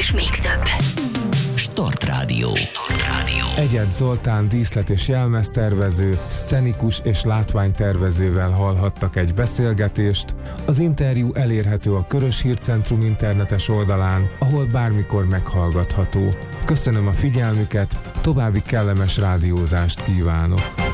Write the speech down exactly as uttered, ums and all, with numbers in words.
és még több. Start Rádió. Egyed Zoltán díszlet- és jelmeztervező, szcenikus és látványtervezővel hallhattak egy beszélgetést. Az interjú elérhető a Körös Hírcentrum internetes oldalán, ahol bármikor meghallgatható. Köszönöm a figyelmüket, további kellemes rádiózást kívánok!